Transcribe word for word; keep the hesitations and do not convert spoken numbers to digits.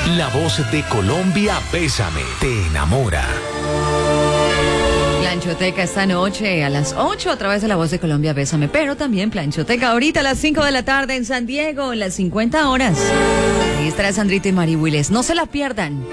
La voz de Colombia, Bésame, te enamora. Planchoteca esta noche a las ocho a través de La Voz de Colombia, Bésame, pero también Planchoteca ahorita a las cinco de la tarde en San Diego, en las cincuenta horas. Ahí estará Sandrita y Mari Willes. No se la pierdan.